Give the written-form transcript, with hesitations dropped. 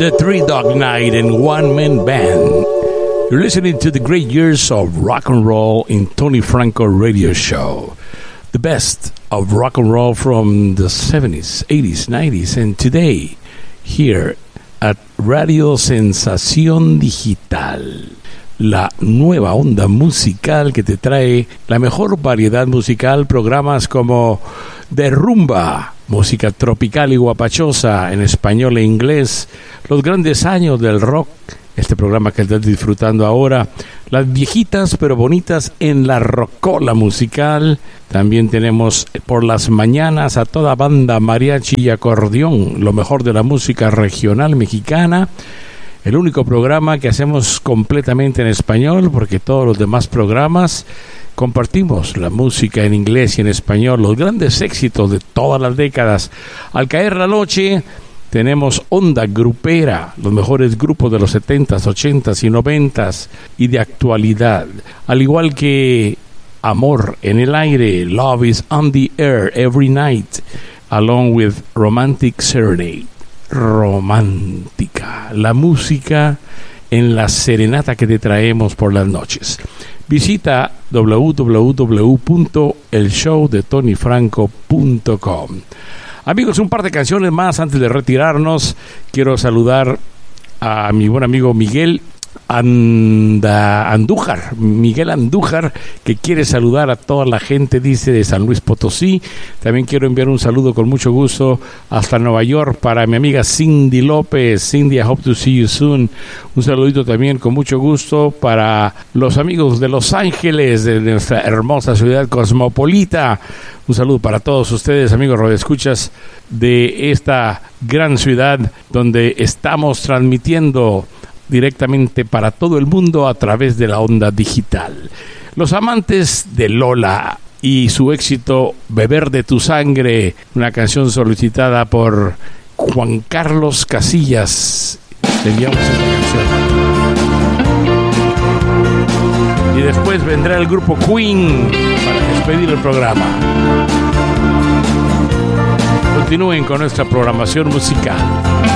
The Three Dog Night and One Man Band. You're listening to the great years of rock and roll in Tony Franco Radio Show. The best of rock and roll from the 70s, 80s, 90s, and today here at Radio Sensación Digital. La nueva onda musical que te trae la mejor variedad musical, programas como de rumba, música tropical y guapachosa en español e inglés, los grandes años del rock, este programa que estás disfrutando ahora, las viejitas pero bonitas en la rocola musical. También tenemos por las mañanas a toda banda mariachi y acordeón, lo mejor de la música regional mexicana. El único programa que hacemos completamente en español, porque todos los demás programas compartimos la música en inglés y en español, los grandes éxitos de todas las décadas. Al caer la noche tenemos onda grupera, los mejores grupos de los 70s, 80s y 90s y de actualidad. Al igual que Amor en el aire, Love is on the air every night, along with Romantic Serenade. Romántica, la música en la serenata que te traemos por las noches. Visita www.elshowdetonyfranco.com. Amigos, un par de canciones más antes de retirarnos. Quiero saludar a mi buen amigo Miguel Andújar, que quiere saludar a toda la gente, dice, de San Luis Potosí. También quiero enviar un saludo con mucho gusto hasta Nueva York para mi amiga Cindy López. Cindy, I hope to see you soon. Un saludito también con mucho gusto para los amigos de Los Ángeles, de nuestra hermosa ciudad cosmopolita. Un saludo para todos ustedes, amigos radioescuchas de esta gran ciudad donde estamos transmitiendo directamente para todo el mundo a través de la onda digital. Los amantes de Lola y su éxito Beber de tu sangre, una canción solicitada por Juan Carlos Casillas. Le enviamos esta canción. Y después vendrá el grupo Queen para despedir el programa. Continúen con nuestra programación musical.